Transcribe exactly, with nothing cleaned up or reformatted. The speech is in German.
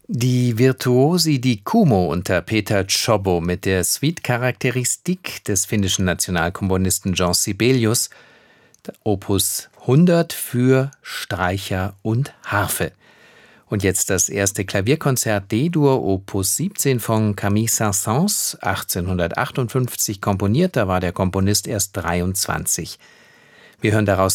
Die Virtuosi di Kumo unter Peter Czobbo mit der Suite Charakteristique des finnischen Nationalkomponisten Jean Sibelius, Opus hundert für Streicher und Harfe. Und jetzt das erste Klavierkonzert D-Dur, Opus siebzehn von Camille Saint-Saëns, achtzehnhundertachtundfünfzig komponiert, da war der Komponist erst dreiundzwanzig. Wir hören daraus